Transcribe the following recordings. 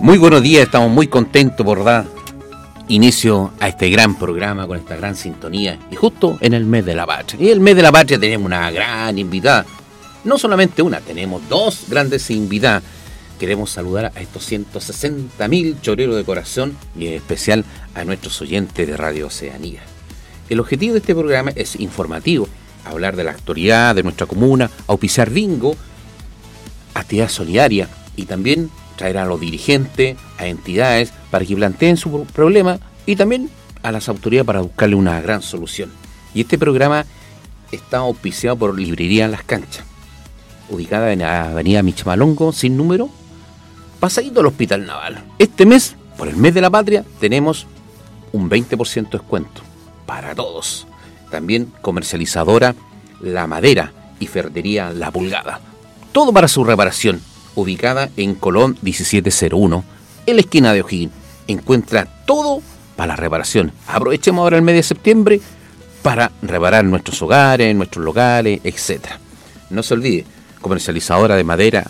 Muy buenos días, estamos muy contentos por dar inicio a este gran programa con esta gran sintonía y justo en el mes de la patria. Y el mes de la patria tenemos una gran invitada, no solamente una, tenemos dos grandes invitadas. Queremos saludar a estos 160.000 choreros de corazón y en especial a nuestros oyentes de Radio Oceanía. El objetivo de este programa es informativo, hablar de la actualidad de nuestra comuna, auspiciar bingo, actividad solidaria y también traer a los dirigentes, a entidades para que planteen su problema y también a las autoridades para buscarle una gran solución. Y este programa está auspiciado por Librería Las Canchas, ubicada en la avenida Michamalongo, sin número, pasadito al Hospital Naval. Este mes, por el mes de la patria, tenemos un 20% de descuento para todos. También comercializadora La Madera y ferretería La Pulgada. Todo para su reparación. Ubicada en Colón 1701, en la esquina de O'Higgins. Encuentra todo para la reparación. Aprovechemos ahora el mes de septiembre para reparar nuestros hogares, nuestros locales, etc. No se olvide, comercializadora de madera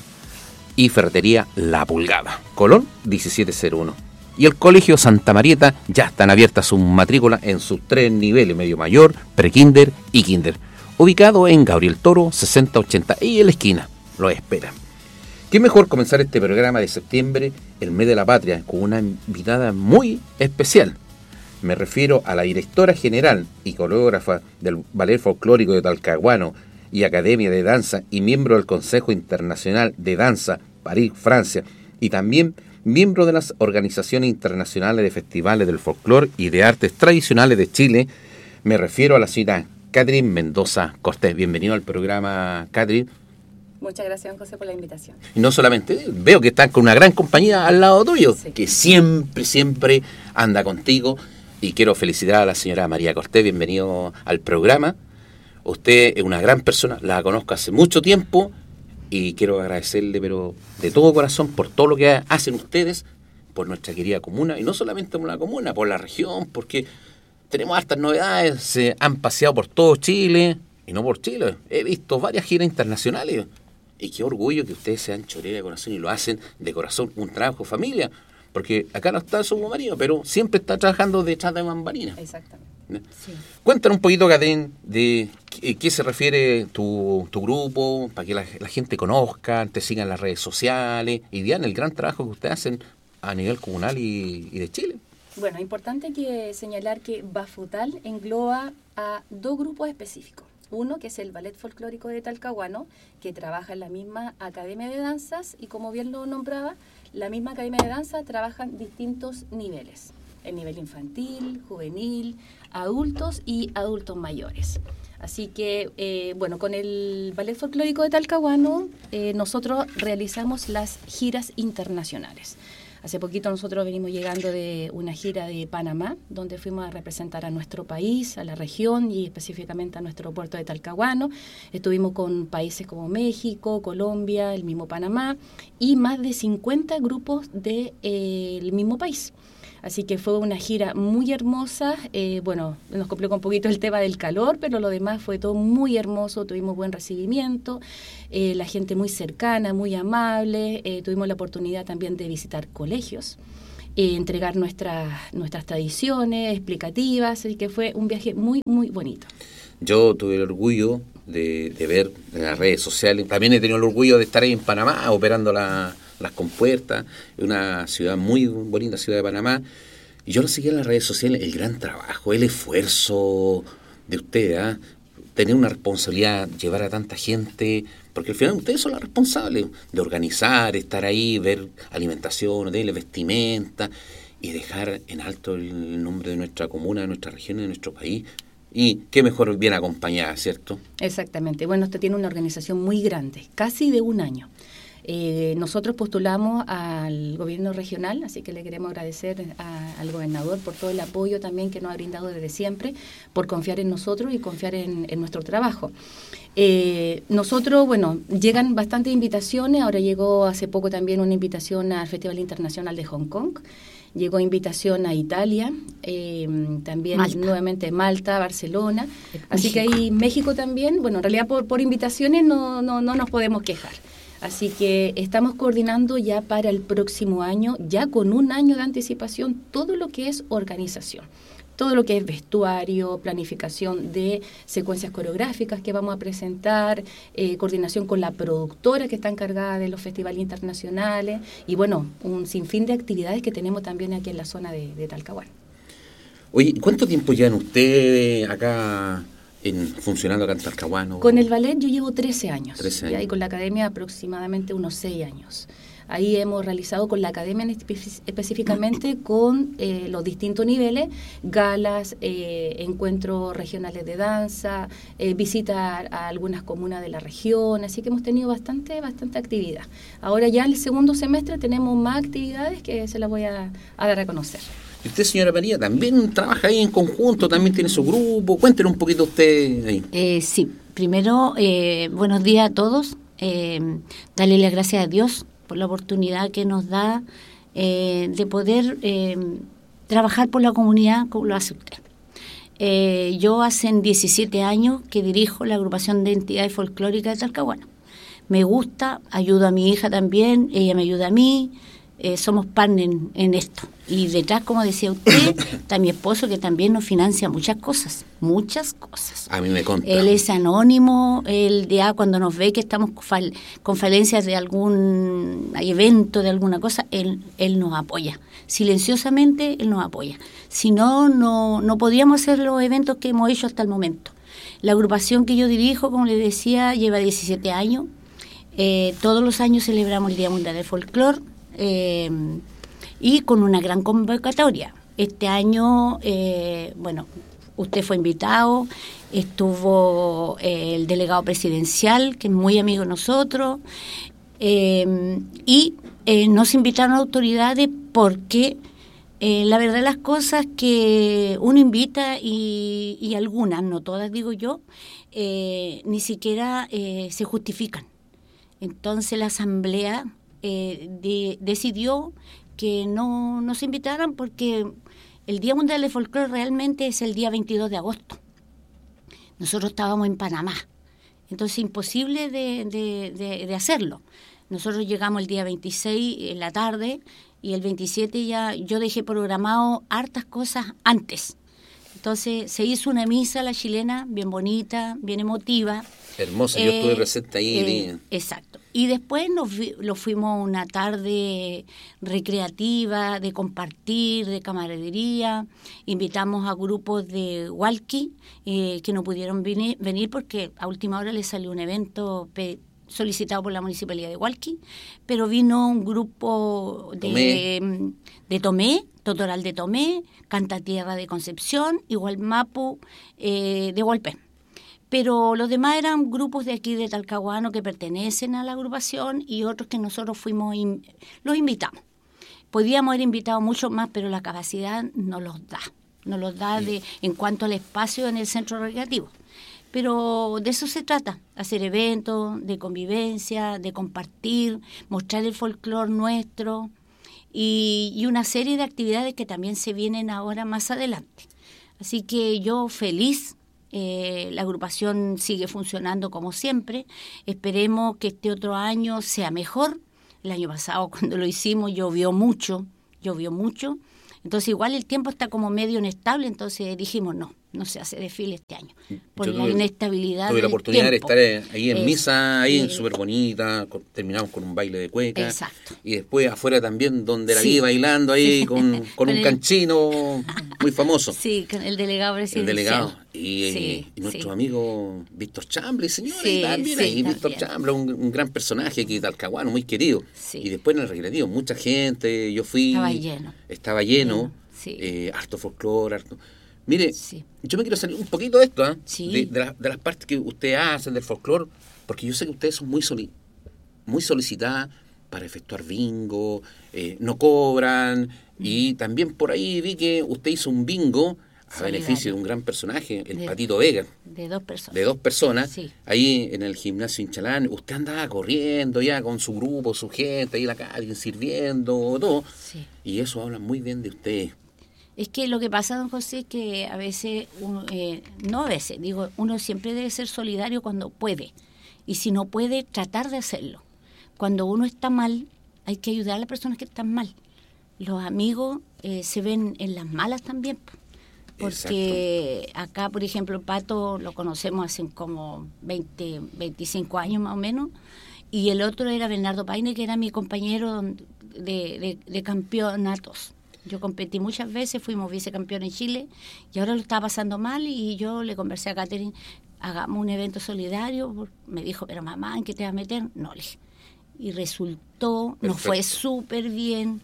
y ferretería La Pulgada, Colón 1701. Y el Colegio Santa Marieta ya están abiertas sus matrículas en sus 3 niveles, medio mayor, prekinder y kinder. Ubicado en Gabriel Toro 6080 y en la esquina. Lo esperan. Qué mejor comenzar este programa de septiembre, el mes de la patria, con una invitada muy especial. Me refiero a la directora general y coreógrafa del Ballet Folclórico de Talcahuano y Academia de Danza y miembro del Consejo Internacional de Danza, París, Francia, y también miembro de las organizaciones internacionales de festivales del folclore y de artes tradicionales de Chile. Me refiero a la señora Catherine Mendoza Cortés. Bienvenido al programa, Catherine. Muchas gracias, José, por la invitación. Y no solamente, veo que están con una gran compañía al lado tuyo, sí, que siempre anda contigo. Y quiero felicitar a la señora María Cortés, bienvenido al programa. Usted es una gran persona, la conozco hace mucho tiempo y quiero agradecerle, pero de todo corazón, por todo lo que hacen ustedes por nuestra querida comuna, y no solamente por la comuna, por la región, porque tenemos hartas novedades, se han paseado por todo Chile, y no por Chile, he visto varias giras internacionales. Y qué orgullo que ustedes sean choreros de corazón y lo hacen de corazón, un trabajo familia. Porque acá no está su marido, pero siempre está trabajando detrás de bambalinas. Exactamente. Sí. Cuéntanos un poquito, Catherine, de qué se refiere tu grupo, para que la gente conozca, te sigan en las redes sociales y vean el gran trabajo que ustedes hacen a nivel comunal y de Chile. Bueno, importante que señalar que Bafutal engloba a 2 grupos específicos. Uno, que es el Ballet Folclórico de Talcahuano, que trabaja en la misma Academia de Danzas y, como bien lo nombraba, la misma Academia de Danza trabaja en distintos niveles. El nivel infantil, juvenil, adultos y adultos mayores. Así que, con el Ballet Folclórico de Talcahuano nosotros realizamos las giras internacionales. Hace poquito nosotros venimos llegando de una gira de Panamá, donde fuimos a representar a nuestro país, a la región y específicamente a nuestro puerto de Talcahuano. Estuvimos con países como México, Colombia, el mismo Panamá y más de 50 grupos del mismo país. Así que fue una gira muy hermosa, nos complicó un poquito el tema del calor, pero lo demás fue todo muy hermoso, tuvimos buen recibimiento, la gente muy cercana, muy amable, tuvimos la oportunidad también de visitar colegios, entregar nuestras tradiciones explicativas, así que fue un viaje muy, muy bonito. Yo tuve el orgullo de ver en las redes sociales, también he tenido el orgullo de estar ahí en Panamá operando las compuertas, una ciudad muy bonita, ciudad de Panamá, y yo lo seguía en las redes sociales, el gran trabajo, el esfuerzo de ustedes, tener una responsabilidad, llevar a tanta gente, porque al final ustedes son los responsables de organizar, estar ahí, ver alimentación, de vestimenta, y dejar en alto el nombre de nuestra comuna, de nuestra región, de nuestro país. Y qué mejor bien acompañada, ¿cierto? Exactamente. Bueno, usted tiene una organización muy grande, casi de un año. Nosotros postulamos al gobierno regional, así que le queremos agradecer al gobernador por todo el apoyo también que nos ha brindado desde siempre, por confiar en nosotros y confiar en nuestro trabajo. Nosotros, llegan bastantes invitaciones, ahora llegó hace poco también una invitación al Festival Internacional de Hong Kong, llegó invitación a Italia, también Malta. Nuevamente Malta, Barcelona, así México. Que ahí México también, en realidad por invitaciones no nos podemos quejar. Así que estamos coordinando ya para el próximo año, ya con un año de anticipación, todo lo que es organización. Todo lo que es vestuario, planificación de secuencias coreográficas que vamos a presentar, coordinación con la productora que está encargada de los festivales internacionales y bueno, un sinfín de actividades que tenemos también aquí en la zona de Talcahuano. Oye, ¿cuánto tiempo llevan ustedes acá funcionando acá en Talcahuano? Con el ballet yo llevo 13 años. 13 años. Y con la academia aproximadamente unos 6 años. Ahí hemos realizado con la academia específicamente con los distintos niveles, galas, encuentros regionales de danza, visitas a algunas comunas de la región, así que hemos tenido bastante actividad. Ahora ya en el segundo semestre tenemos más actividades que se las voy a dar a conocer. Y usted, señora María, también trabaja ahí en conjunto, también tiene su grupo. Cuéntenos un poquito usted ahí. Sí, primero, buenos días a todos. Darle las gracias a Dios por la oportunidad que nos da de poder trabajar por la comunidad como lo hace usted. Yo hace 17 años que dirijo la agrupación de entidades folclóricas de Talcahuano. Me gusta, ayudo a mi hija también, ella me ayuda a mí, somos partners en esto. Y detrás, como decía usted, está mi esposo que también nos financia muchas cosas. A mí me conta. Él es anónimo, él ya cuando nos ve que estamos con falencias de algún evento, de alguna cosa, él nos apoya. Silenciosamente, él nos apoya. Si no, no podríamos hacer los eventos que hemos hecho hasta el momento. La agrupación que yo dirijo, como les decía, lleva 17 años. Todos los años celebramos el Día Mundial del Folclore. Y con una gran convocatoria. Este año, usted fue invitado, estuvo el delegado presidencial, que es muy amigo de nosotros, y nos invitaron autoridades porque la verdad de las cosas que uno invita y algunas, no todas digo yo, ni siquiera se justifican. Entonces la asamblea decidió que no nos invitaran porque el Día Mundial del Folclore realmente es el día 22 de agosto. Nosotros estábamos en Panamá, entonces imposible de hacerlo. Nosotros llegamos el día 26 en la tarde y el 27 ya yo dejé programado hartas cosas antes. Entonces se hizo una misa a la chilena bien bonita, bien emotiva. Hermosa, yo estuve presente ahí. Exacto. Y después nos fuimos a una tarde recreativa, de compartir, de camaradería. Invitamos a grupos de Hualqui que no pudieron venir porque a última hora les salió un evento solicitado por la Municipalidad de Hualqui, pero vino un grupo de Tomé, Totoral de Tomé, Canta Tierra de Concepción y Gualmapu de Hualpén. Pero los demás eran grupos de aquí de Talcahuano que pertenecen a la agrupación y otros que nosotros los invitamos. Podíamos haber invitado muchos más, pero la capacidad no los da en cuanto al espacio en el centro recreativo. Pero de eso se trata, hacer eventos de convivencia, de compartir, mostrar el folclore nuestro y una serie de actividades que también se vienen ahora más adelante. Así que yo feliz. La agrupación sigue funcionando como siempre. Esperemos que este otro año sea mejor. El año pasado cuando lo hicimos llovió mucho. Entonces igual el tiempo está como medio inestable, entonces dijimos no se hace desfile este año. Por la inestabilidad tuve la oportunidad tiempo. De estar ahí en misa, ahí súper bonita, terminamos con un baile de cueca. Exacto. Y después afuera también, donde la vi bailando ahí con un canchino muy famoso. Sí, con el delegado presidencial. El delegado. Y nuestro amigo Víctor Chamble, señor, también Víctor Chamble, un gran personaje aquí de Talcahuano, muy querido. Sí. Y después en el recreativo, mucha gente, yo fui. Estaba lleno. Sí. Harto folclore, harto. Mire, yo me quiero salir un poquito de esto, de las partes que ustedes hacen del folclore, porque yo sé que ustedes son muy solicitadas para efectuar bingo, no cobran, y también por ahí vi que usted hizo un bingo a beneficio de un gran personaje, el Patito Vega. De 2 personas. De 2 personas, ahí en el gimnasio Inchalán. Usted andaba corriendo ya con su grupo, su gente, ahí en la calle, sirviendo, todo. Sí. Y eso habla muy bien de usted. Es que lo que pasa, don José, es que a veces, uno siempre debe ser solidario cuando puede. Y si no puede, tratar de hacerlo. cuando uno está mal, hay que ayudar a las personas que están mal. Los amigos se ven en las malas también, porque acá, por ejemplo, Pato lo conocemos hace como 25 años más o menos, y el otro era Bernardo Paine, que era mi compañero de campeonatos. Yo competí muchas veces, fuimos vicecampeones en Chile, y ahora lo estaba pasando mal, y yo le conversé a Catherine, hagamos un evento solidario. Me dijo, pero mamá, ¿en qué te vas a meter? No, le dije. Y resultó, nos fue súper bien,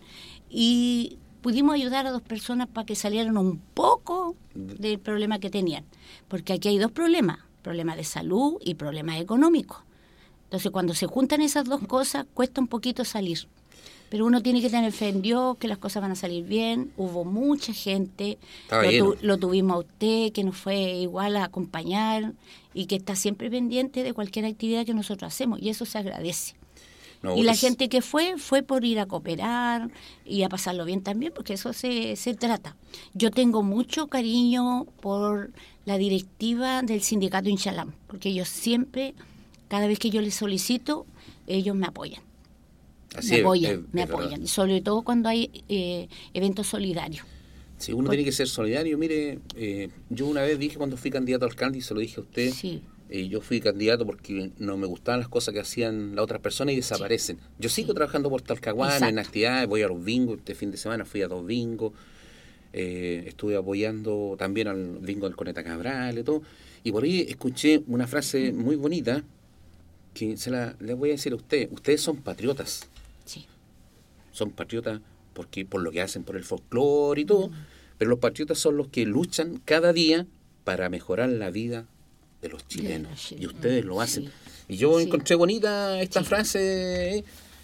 y pudimos ayudar a 2 personas para que salieran un poco del problema que tenían. Porque aquí hay 2 problemas de salud y problemas económicos. Entonces, cuando se juntan esas 2 cosas, cuesta un poquito salir. Pero uno tiene que tener fe en Dios, que las cosas van a salir bien. Hubo mucha gente, lo tuvimos a usted, que nos fue igual a acompañar y que está siempre pendiente de cualquier actividad que nosotros hacemos, y eso se agradece. No, y la gente que fue por ir a cooperar y a pasarlo bien también, porque eso se trata. Yo tengo mucho cariño por la directiva del sindicato Inchalán, porque ellos siempre, cada vez que yo les solicito, ellos me apoyan. Me apoyan, y sobre todo cuando hay eventos solidarios. Sí, uno tiene que ser solidario. Mire, yo una vez dije cuando fui candidato a alcalde, y se lo dije a usted, sí. Yo fui candidato porque no me gustaban las cosas que hacían las otras personas y desaparecen. Sí. Yo sigo trabajando por Talcahuano en actividades, voy a los bingos. Este fin de semana fui a 2 bingos, estuve apoyando también al bingo del Coneta Cabral y todo, y por ahí escuché una frase muy bonita que les voy a decir a ustedes son patriotas. Sí. Son patriotas por lo que hacen por el folclore y todo, pero los patriotas son los que luchan cada día para mejorar la vida de los chilenos, y ustedes lo hacen. Sí. Y yo encontré bonita esta frase,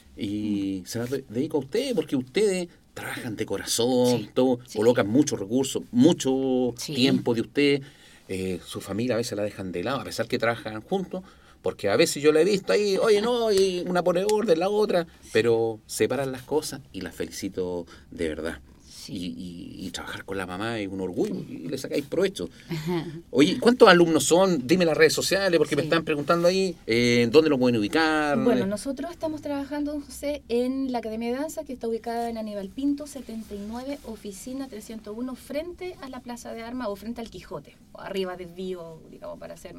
y se la dedico a ustedes, porque ustedes trabajan de corazón, todo, colocan muchos recursos, mucho tiempo de ustedes, su familia a veces la dejan de lado, a pesar que trabajan juntos, porque a veces yo la he visto ahí, oye, no, y una pone orden, la otra, pero separan las cosas, y las felicito de verdad. Sí. Y trabajar con la mamá es un orgullo, y le sacáis provecho. Ajá. Oye, ¿cuántos alumnos son? Dime las redes sociales, porque me están preguntando ahí, ¿dónde lo pueden ubicar? Bueno, nosotros estamos trabajando, José, en la Academia de Danza, que está ubicada en Aníbal Pinto, 79, oficina 301, frente a la Plaza de Armas, o frente al Quijote, o arriba desvío, digamos, para ser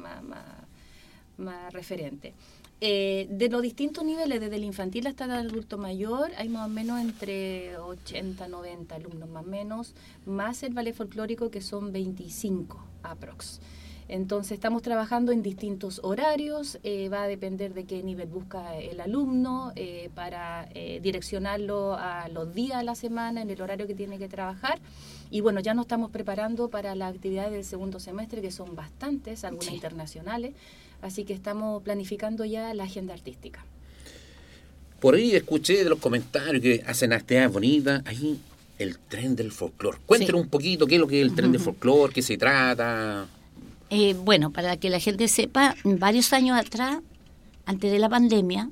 más referente. De los distintos niveles, desde el infantil hasta el adulto mayor, hay más o menos entre 80, 90 alumnos más o menos, más el ballet folclórico, que son 25 aprox. Entonces estamos trabajando en distintos horarios, va a depender de qué nivel busca el alumno, para direccionarlo a los días de la semana, en el horario que tiene que trabajar. Y bueno, ya nos estamos preparando para las actividades del segundo semestre, que son bastantes, algunas internacionales, así que estamos planificando ya la agenda artística. Por ahí escuché de los comentarios que hacen actividades bonitas, ahí el tren del folclore. Cuéntenos un poquito qué es lo que es el tren del folclore, qué se trata. Bueno, para que la gente sepa, varios años atrás, antes de la pandemia,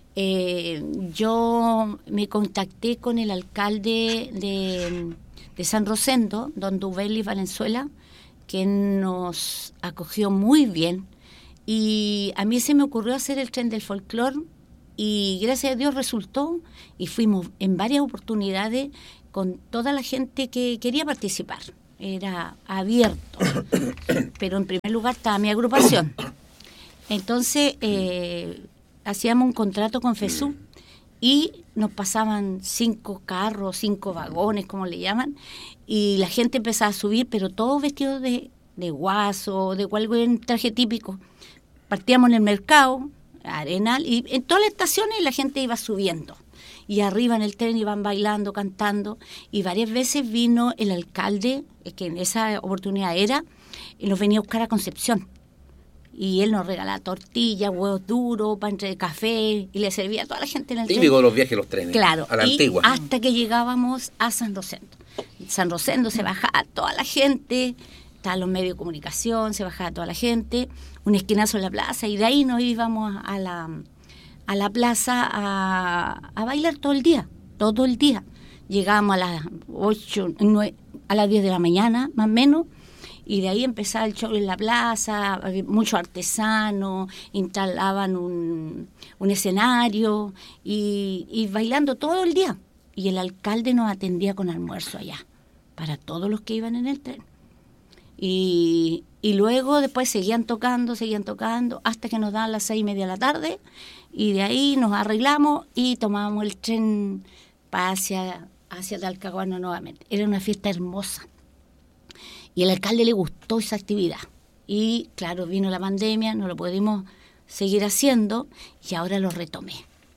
yo me contacté con el alcalde de San Rosendo, don Dubelis Valenzuela, que nos acogió muy bien, y a mí se me ocurrió hacer el tren del folclore, y gracias a Dios resultó, y fuimos en varias oportunidades con toda la gente que quería participar. Era abierto, pero en primer lugar estaba mi agrupación. Entonces hacíamos un contrato con FESU y nos pasaban 5 carros, 5 vagones, como le llaman, y la gente empezaba a subir, pero todos vestidos de guaso, de cualquier traje típico. Partíamos en el mercado, Arenal, y en todas las estaciones la gente iba subiendo. Y arriba en el tren iban bailando, cantando, y varias veces vino el alcalde, que en esa oportunidad y nos venía a buscar a Concepción. Y él nos regalaba tortillas, huevos duros, pan de café, y le servía a toda la gente en el tren. Típico de los viajes, los trenes, claro, a la antigua. Hasta que llegábamos a San Rosendo. San Rosendo se bajaba toda la gente, estaban los medios de comunicación, se bajaba toda la gente, un esquinazo en la plaza, y de ahí nos íbamos a la plaza a bailar todo el día. Llegábamos a las 8, 9, a las 10 de la mañana, más o menos, Y de ahí empezaba el show en la plaza, había muchos artesanos, instalaban un escenario y bailando todo el día. Y el alcalde nos atendía con almuerzo allá, para todos los que iban en el tren. Y luego después seguían tocando, hasta que nos daban las 6:30 de la tarde, y de ahí nos arreglamos y tomábamos el tren hacia Talcahuano nuevamente. Era una fiesta hermosa. Y al alcalde le gustó esa actividad. Y claro, vino la pandemia, no lo pudimos seguir haciendo y ahora lo retomé.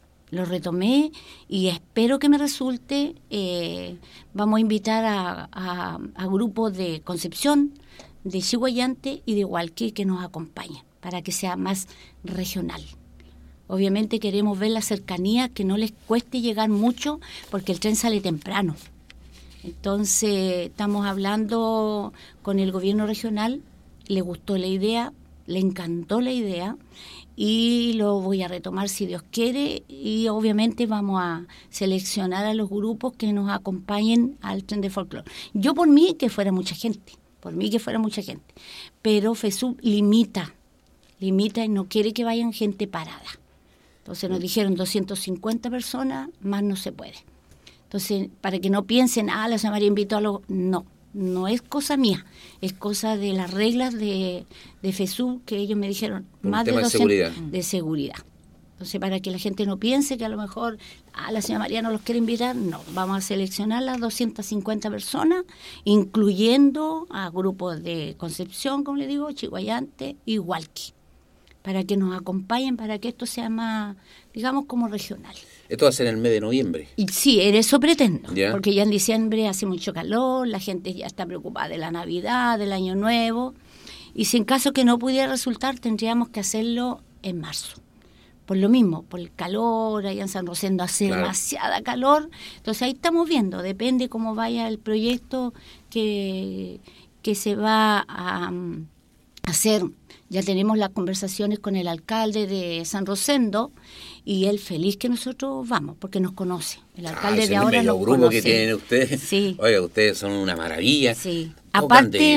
Y espero que me resulte. Vamos a invitar a grupos de Concepción, de Chiguayante y de Hualqui que nos acompañen para que sea más regional. Obviamente queremos ver la cercanía, que no les cueste llegar mucho porque el tren sale temprano. Entonces estamos hablando con el gobierno regional, le gustó la idea, le encantó la idea y lo voy a retomar si Dios quiere, y obviamente vamos a seleccionar a los grupos que nos acompañen al tren de folclore. Yo por mí que fuera mucha gente, pero FESUB limita y no quiere que vayan gente parada. Entonces nos dijeron 250 personas, más no se puede. Entonces, para que no piensen, la señora María invitó a los... No es cosa mía, es cosa de las reglas de FESUB, que ellos me dijeron, más de 200 de seguridad. Entonces, para que la gente no piense que a lo mejor la señora María no los quiere invitar, no, vamos a seleccionar las 250 personas, incluyendo a grupos de Concepción, como le digo, Chiguayante y Hualqui, para que nos acompañen, para que esto sea más, digamos, como regional. Esto va a ser en el mes de noviembre. Y sí, en eso pretendo, ¿Ya? Porque ya en diciembre hace mucho calor, la gente ya está preocupada de la Navidad, del Año Nuevo, y si en caso que no pudiera resultar, tendríamos que hacerlo en marzo. Por lo mismo, por el calor, allá en San Rosendo hace demasiada calor, entonces ahí estamos viendo, depende cómo vaya el proyecto que se va a hacer. Ya tenemos las conversaciones con el alcalde de San Rosendo y él feliz que nosotros vamos, porque nos conoce. El alcalde de ahora nos grupo conoce. Que tienen ustedes. Sí. Oiga, ustedes son una maravilla. Sí. Aparte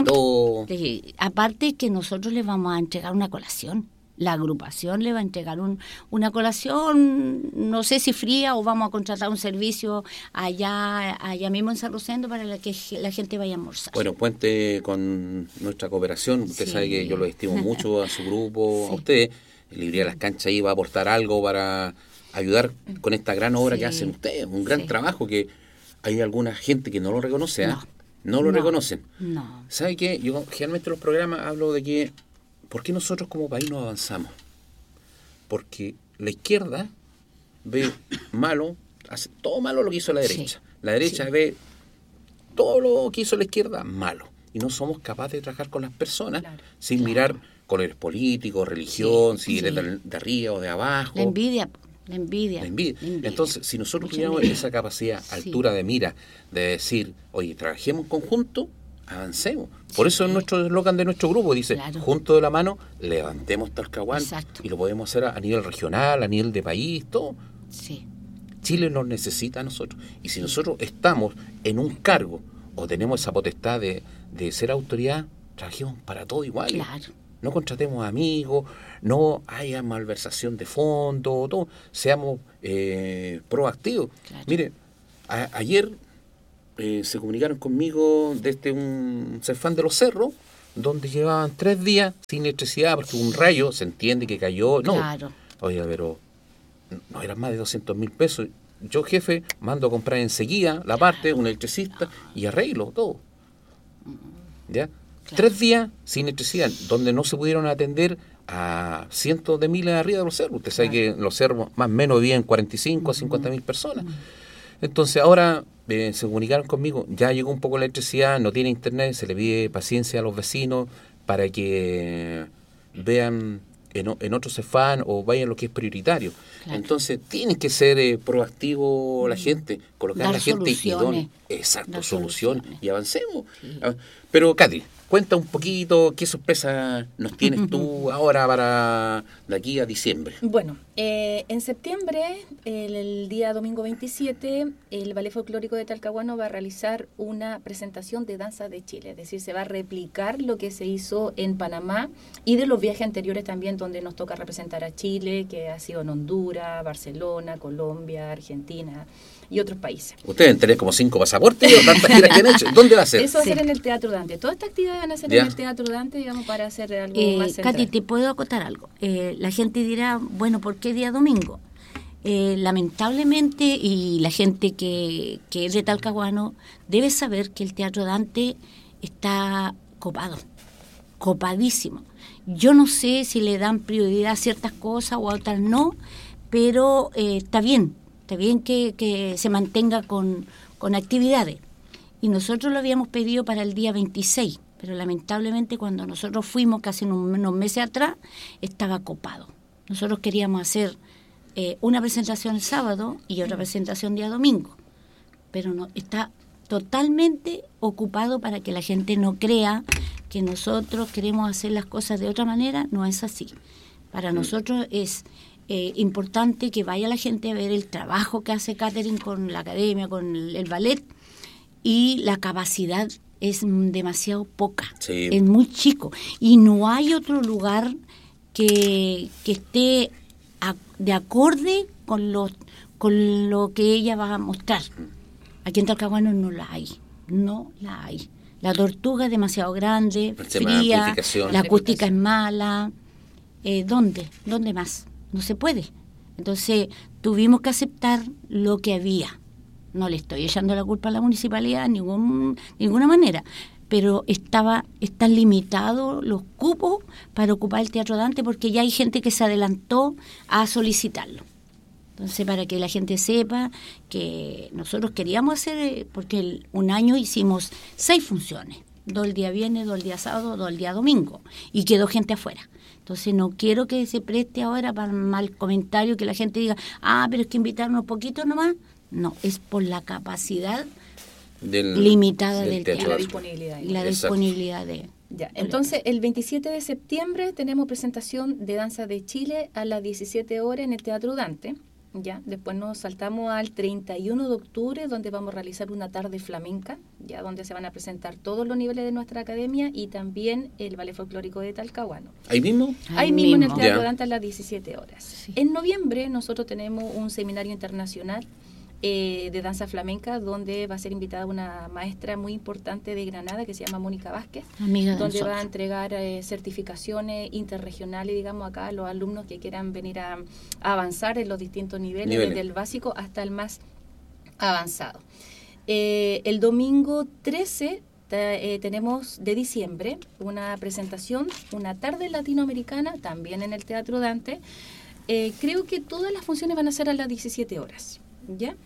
que nosotros les vamos a entregar una colación. La agrupación le va a entregar una colación, no sé si fría o vamos a contratar un servicio allá mismo en San Rosendo para que la gente vaya a almorzar. Bueno, cuente con nuestra cooperación. Usted sabe que yo lo estimo mucho a su grupo, a usted. Librería Las Canchas ahí va a aportar algo para ayudar con esta gran obra que hacen ustedes. Un gran trabajo que hay alguna gente que no lo reconoce. No lo reconocen. No. ¿Sabe qué? Yo generalmente en los programas hablo de que ¿por qué nosotros como país no avanzamos? Porque la izquierda ve malo, hace todo malo lo que hizo la derecha. Sí. La derecha ve todo lo que hizo la izquierda malo. Y no somos capaces de trabajar con las personas sin mirar colores políticos, religión, si eres de arriba o de abajo. La envidia. Entonces, si nosotros tuviéramos esa capacidad, altura de mira, de decir, oye, trabajemos en conjunto, avancemos. Por eso es nuestro eslogan de nuestro grupo, dice, juntos de la mano, levantemos Talcahuano. Exacto. Y lo podemos hacer a nivel regional, a nivel de país, todo. Sí. Chile nos necesita a nosotros. Y si nosotros estamos en un cargo o tenemos esa potestad de ser autoridad, trabajemos para todo igual. Claro. No contratemos amigos, no haya malversación de fondos, todo. Seamos proactivos. Claro. Mire, ayer se comunicaron conmigo desde un Cefán de los Cerros, donde llevaban 3 días sin electricidad, porque un rayo, se entiende que cayó. No, oiga, pero no eran más de 200.000 pesos. Yo, jefe, mando a comprar enseguida la parte, un electricista, y arreglo todo. ¿Ya? 3 días sin electricidad, donde no se pudieron atender a cientos de miles arriba de los cerros. Usted sabe que en los cerros más o menos vivían 45 a 50.000 personas. Entonces ahora se comunicaron conmigo, ya llegó un poco la electricidad, no tiene internet, se le pide paciencia a los vecinos para que vean en otro Cefán o vayan lo que es prioritario. Claro. Entonces tienen que ser proactivos la gente, colocar a la gente idónea. Exacto, soluciones y avancemos. Sí. Pero, Katy, cuenta un poquito qué sorpresa nos tienes tú ahora para de aquí a diciembre. Bueno, en septiembre, el día domingo 27, el Ballet Folclórico de Talcahuano va a realizar una presentación de danza de Chile, es decir, se va a replicar lo que se hizo en Panamá y de los viajes anteriores también donde nos toca representar a Chile, que ha sido en Honduras, Barcelona, Colombia, Argentina y otros países. Ustedes deben tener como 5 pasaportes o tantas giras que han hecho. ¿Dónde va a ser? Eso va a ser en el Teatro Dante. Todas estas actividades van a ser en el Teatro Dante, digamos, para hacer algo más central. Katy, te puedo acotar algo. La gente dirá, bueno, ¿por qué día domingo? Lamentablemente, y la gente que es de Talcahuano debe saber que el Teatro Dante está copado, copadísimo. Yo no sé si le dan prioridad a ciertas cosas o a otras no, pero está bien que se mantenga con actividades. Y nosotros lo habíamos pedido para el día 26, pero lamentablemente cuando nosotros fuimos casi unos meses atrás, estaba copado. Nosotros queríamos hacer una presentación el sábado y otra presentación día domingo, pero no está totalmente ocupado. Para que la gente no crea que nosotros queremos hacer las cosas de otra manera, no es así. Para nosotros es importante que vaya la gente a ver el trabajo que hace Catherine con la academia, con el ballet, y la capacidad es demasiado poca, sí. Es muy chico y no hay otro lugar que esté de acorde con lo que ella va a mostrar. Aquí en Talcahuano no la hay. La Tortuga es demasiado grande, fría, la acústica es mala. ¿Dónde más? No se puede. Entonces tuvimos que aceptar lo que había. No le estoy echando la culpa a la municipalidad de ninguna manera, pero están limitados los cupos para ocupar el Teatro Dante porque ya hay gente que se adelantó a solicitarlo. Entonces, para que la gente sepa que nosotros queríamos hacer, porque un año hicimos 6 funciones, 2 el día viernes, 2 el día sábado, 2 el día domingo, y quedó gente afuera. Entonces no quiero que se preste ahora para mal comentario, que la gente diga, pero es que invitaron un poquito nomás. No, es por la capacidad limitada del teatro. La disponibilidad de... Ya, entonces el 27 de septiembre tenemos presentación de Danza de Chile a las 17 horas en el Teatro Dante. Ya, después nos saltamos al 31 de octubre, donde vamos a realizar una tarde flamenca, ya donde se van a presentar todos los niveles de nuestra academia y también el Ballet Folclórico de Talcahuano. ¿Ahí mismo? Ahí mismo en el Teatro Dante a las 17 horas. Sí. En noviembre nosotros tenemos un seminario internacional de danza flamenca, donde va a ser invitada una maestra muy importante de Granada que se llama Mónica Vázquez, donde va a entregar certificaciones interregionales, digamos, acá a los alumnos que quieran venir a avanzar en los distintos niveles, desde el básico hasta el más avanzado. El domingo 13 tenemos de diciembre una presentación, una tarde latinoamericana, también en el Teatro Dante. Creo que todas las funciones van a ser a las 17 horas. ¿Ya?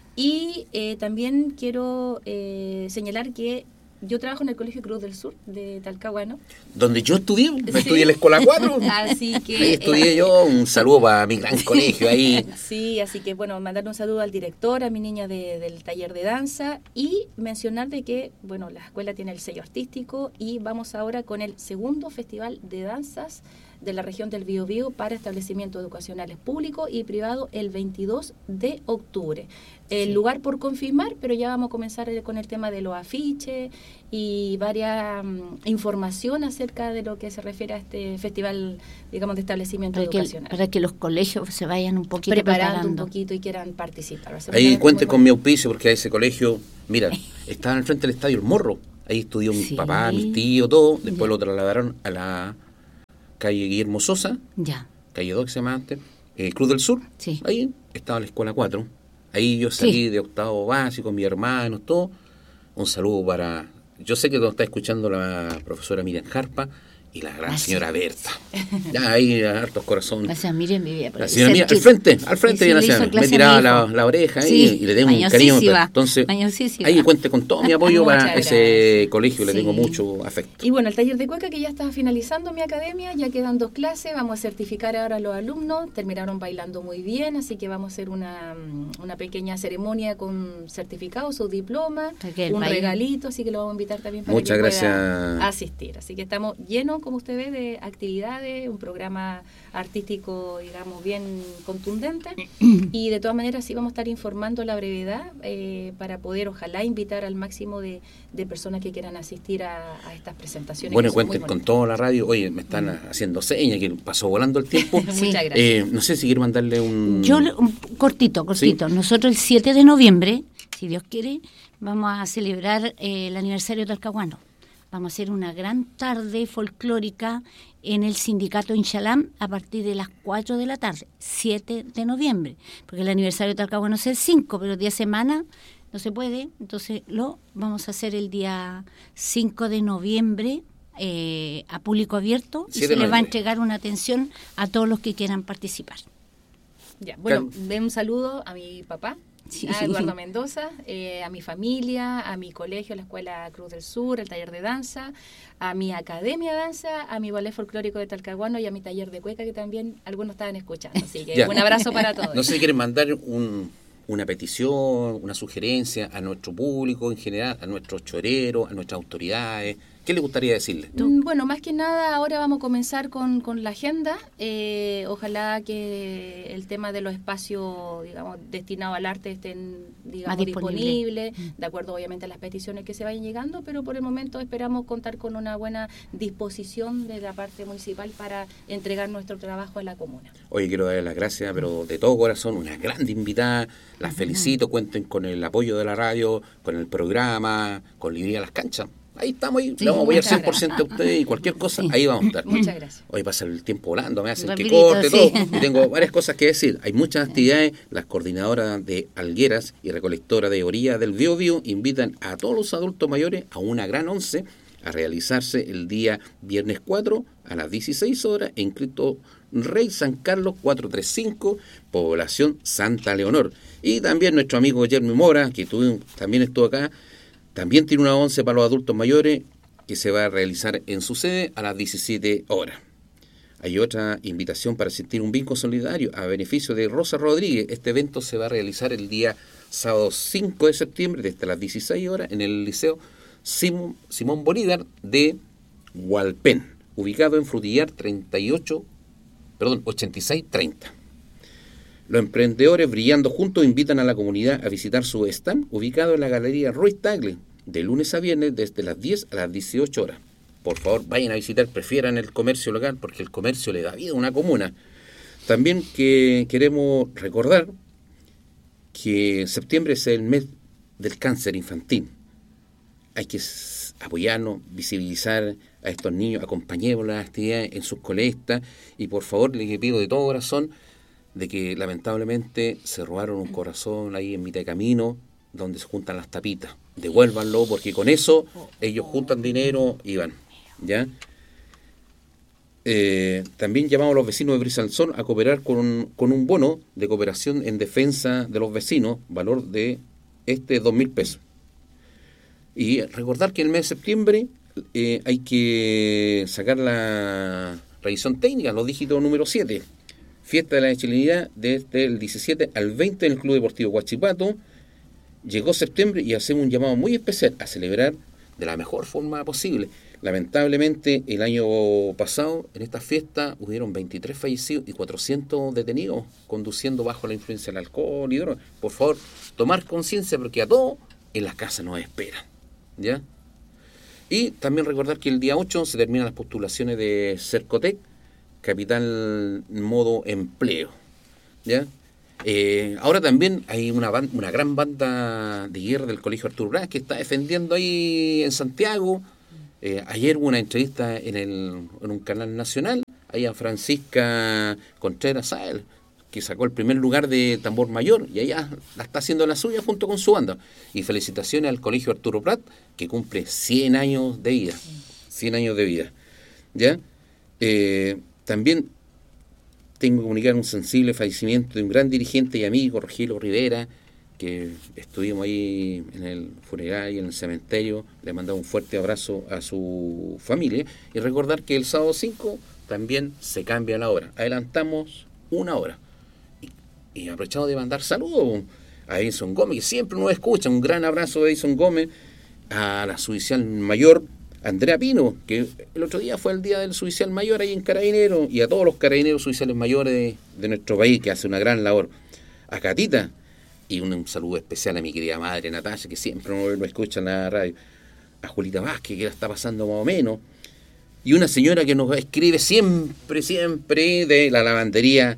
Y también quiero señalar que yo trabajo en el Colegio Cruz del Sur de Talcahuano. Donde yo estudié, estudié en la Escuela 4. Así que... Ahí estudié yo, un saludo para mi gran colegio ahí. Sí, así que bueno, mandar un saludo al director, a mi niña del taller de danza y mencionar de que, bueno, la escuela tiene el sello artístico y vamos ahora con el segundo Festival de Danzas de la región del Biobío para establecimientos educacionales públicos y privados el 22 de octubre. El lugar por confirmar, pero ya vamos a comenzar con el tema de los afiches y varias información acerca de lo que se refiere a este festival, digamos, de establecimientos educacionales. Para que los colegios se vayan un poquito preparando un poquito y quieran participar. Ahí cuente con mi auspicio, porque a ese colegio, mira, estaba al frente del Estadio El Morro. Ahí estudió mi papá, mis tíos, todo. Después lo trasladaron a la calle Guillermo Sosa, calle 2 que se llama antes, Cruz del Sur. Ahí estaba la Escuela 4. Ahí yo salí de octavo básico, mis hermanos, todo. Un saludo para... Yo sé que nos está escuchando la profesora Miriam Jarpa, y la gran señora Berta. Ya hay hartos corazones. La señora Miriam vivía por La ahí señora Miriam, al frente viene la señora. Me tiraba la oreja ahí y le tengo un cariño. Entonces, ahí cuente con todo mi apoyo para ese colegio, le tengo mucho afecto. Y bueno, el taller de cueca que ya está finalizando mi academia, ya quedan 2 clases, vamos a certificar ahora a los alumnos, terminaron bailando muy bien, así que vamos a hacer una pequeña ceremonia con certificado, su diploma, un regalito, así que lo vamos a invitar también para que pueda asistir. Así que estamos llenos, como usted ve, de actividades, un programa artístico, digamos, bien contundente, y de todas maneras sí vamos a estar informando a la brevedad para poder, ojalá, invitar al máximo de personas que quieran asistir a estas presentaciones. Bueno, cuenten con toda la radio. Oye, me están haciendo señas, que pasó volando el tiempo. Muchas gracias. No sé si quiero mandarle cortito. ¿Sí? Nosotros el 7 de noviembre, si Dios quiere, vamos a celebrar el aniversario de Talcahuano. Vamos a hacer una gran tarde folclórica en el sindicato Inchalam a partir de las 4 de la tarde, 7 de noviembre, porque el aniversario de Talcahuano es el 5, pero el día de semana no se puede, entonces lo vamos a hacer el día 5 de noviembre a público abierto y se les va a entregar una atención a todos los que quieran participar. Ya, bueno, un saludo a mi papá, a Eduardo Mendoza, a mi familia, a mi colegio, la Escuela Cruz del Sur, el taller de danza, a mi academia de danza, a mi ballet folclórico de Talcahuano y a mi taller de cueca, que también algunos estaban escuchando. Así que un abrazo para todos. No sé si quieren mandar una petición, una sugerencia a nuestro público en general, a nuestros choreros, a nuestras autoridades. ¿Qué le gustaría decirle? Bueno, más que nada ahora vamos a comenzar con la agenda. Ojalá que el tema de los espacios, digamos, destinados al arte estén, digamos, disponibles, de acuerdo obviamente a las peticiones que se vayan llegando, pero por el momento esperamos contar con una buena disposición de la parte municipal para entregar nuestro trabajo a la comuna. Oye, quiero darles las gracias, pero de todo corazón, una gran invitada, las felicito, cuenten con el apoyo de la radio, con el programa, con Librería Las Canchas. Ahí estamos, le vamos a apoyar 100% a ustedes y cualquier cosa, ahí vamos a estar. Muchas gracias. Hoy pasa el tiempo volando, me hacen que corte todo. Y tengo varias cosas que decir. Hay muchas actividades. Las coordinadoras de Algueras y recolectora de orilla del Biobío invitan a todos los adultos mayores a una gran once a realizarse el día viernes 4 a las 16 horas en Cristo Rey San Carlos 435, población Santa Leonor. Y también nuestro amigo Jeremy Mora, que también estuvo acá, también tiene una once para los adultos mayores que se va a realizar en su sede a las 17 horas. Hay otra invitación para asistir a un bingo solidario a beneficio de Rosa Rodríguez. Este evento se va a realizar el día sábado 5 de septiembre desde las 16 horas en el Liceo Simón Bolívar de Hualpén, ubicado en Frutillar 8630. Los emprendedores Brillando Juntos invitan a la comunidad a visitar su stand ubicado en la Galería Ruiz Tagle de lunes a viernes desde las 10 a las 18 horas. Por favor, vayan a visitar, prefieran el comercio local porque el comercio le da vida a una comuna. También que queremos recordar que septiembre es el mes del cáncer infantil. Hay que apoyarnos, visibilizar a estos niños, acompañemos las actividades en sus colectas y por favor les pido de todo corazón de que lamentablemente se robaron un corazón ahí en mitad de camino donde se juntan las tapitas. Devuélvanlo porque con eso ellos juntan dinero y van, ¿ya? También llamamos a los vecinos de Brisalzón a cooperar con un bono de cooperación en defensa de los vecinos, valor de 2.000 pesos. Y recordar que en el mes de septiembre hay que sacar la revisión técnica, los dígitos número 7. Fiesta de la chilenidad desde el 17 al 20 en el Club Deportivo Huachipato. Llegó septiembre y hacemos un llamado muy especial a celebrar de la mejor forma posible. Lamentablemente, el año pasado, en esta fiesta, hubieron 23 fallecidos y 400 detenidos conduciendo bajo la influencia del alcohol y drogas. Por favor, tomar conciencia porque a todos en la casa nos esperan, ¿ya? Y también recordar que el día 8 se terminan las postulaciones de Cercotec, Capital Modo Empleo, ¿ya? Ahora también hay una gran banda de guerra del Colegio Arturo Prat que está defendiendo ahí en Santiago. Ayer hubo una entrevista en un canal nacional, ahí a Francisca Contreras Sael, que sacó el primer lugar de tambor mayor y ella la está haciendo la suya junto con su banda. Y felicitaciones al Colegio Arturo Prat, que cumple 100 años de vida. 100 años de vida. ¿ya? También tengo que comunicar un sensible fallecimiento de un gran dirigente y amigo, Rogelio Rivera, que estuvimos ahí en el funeral y en el cementerio. Le mandamos un fuerte abrazo a su familia y recordar que el sábado 5 también se cambia la hora. Adelantamos una hora. Y aprovechamos de mandar saludos a Edison Gómez, que siempre nos escucha. Un gran abrazo de Edison Gómez, a la judicial mayor Andrea Pino, que el otro día fue el día del judicial mayor ahí en Carabineros, y a todos los carabineros judiciales mayores de nuestro país, que hace una gran labor. A Catita, y un saludo especial a mi querida madre Natalia, que siempre nos escucha en la radio. A Julita Vázquez, que la está pasando más o menos. Y una señora que nos escribe siempre de la lavandería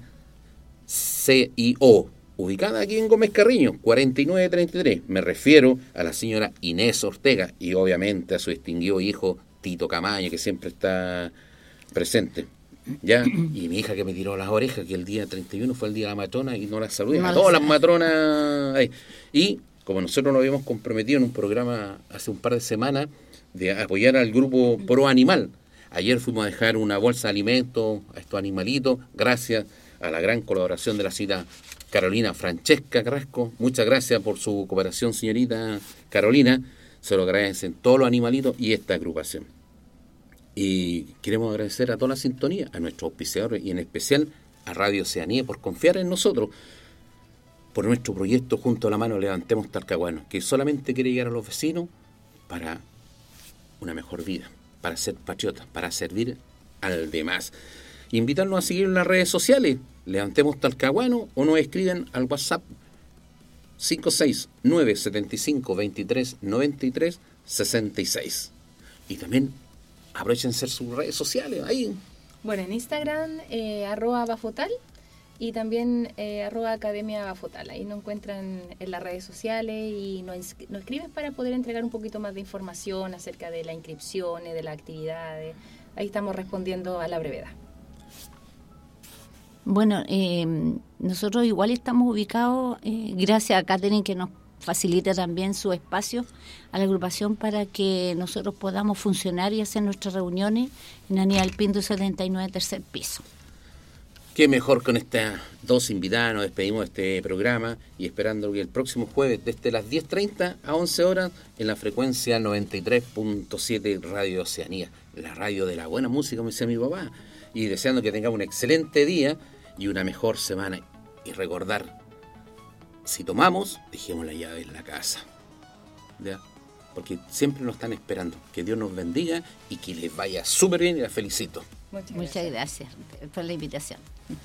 CIO, ubicada aquí en Gómez Carriño, 4933. Me refiero a la señora Inés Ortega y obviamente a su distinguido hijo Tito Camaño, que siempre está presente. ¿Ya? Y mi hija que me tiró las orejas, que el día 31 fue el día de la matrona y no la saludé. A todas las matronas ahí. Y como nosotros nos habíamos comprometido en un programa hace un par de semanas de apoyar al grupo Pro Animal, ayer fuimos a dejar una bolsa de alimentos a estos animalitos, gracias a la gran colaboración de la señorita Carolina Francesca Carrasco. Muchas gracias por su cooperación, señorita Carolina. Se lo agradecen todos los animalitos y esta agrupación. Y queremos agradecer a toda la sintonía, a nuestros auspiciadores y en especial a Radio Oceanía por confiar en nosotros, por nuestro proyecto Junto a la Mano Levantemos Talcahuano, que solamente quiere llegar a los vecinos para una mejor vida, para ser patriotas, para servir al demás. Invitarlos a seguir en las redes sociales, Levantemos Talcahuano, o nos escriben al WhatsApp 56975239366. Y también aprovechen ser sus redes sociales ahí. Bueno, en Instagram, @bafotal, y también @academia Bafotal. Ahí nos encuentran en las redes sociales y nos escriben para poder entregar un poquito más de información acerca de las inscripciones, de las actividades. Ahí estamos respondiendo a la brevedad. Bueno, nosotros igual estamos ubicados, gracias a Catherine, que nos facilita también su espacio a la agrupación para que nosotros podamos funcionar y hacer nuestras reuniones en Aníbal Pinto 79, tercer piso. Qué mejor con estas dos invitadas. Nos despedimos de este programa y esperando que el próximo jueves desde las 10:30 a 11 horas en la frecuencia 93.7 Radio Oceanía, la radio de la buena música, como decía mi papá, y deseando que tengamos un excelente día y una mejor semana. Y recordar, si tomamos, dejemos la llave en la casa, ¿ya? Porque siempre nos están esperando. Que Dios nos bendiga y que les vaya súper bien, y las felicito. Muchas gracias por la invitación.